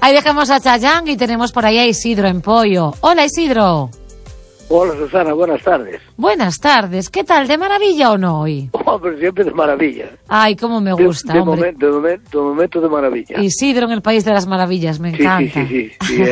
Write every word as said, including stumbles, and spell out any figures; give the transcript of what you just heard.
Ahí dejamos a Chayanne y tenemos por ahí a Isidro en Pollo. Hola, Isidro. Hola, Susana, buenas tardes. Buenas tardes. ¿Qué tal? ¿De maravilla o no hoy? Oh, pero siempre de maravilla. Ay, cómo me gusta, de, de hombre. Momento, de, momento, de momento de maravilla. Isidro en el País de las Maravillas, me sí, encanta. Sí, sí, sí. sí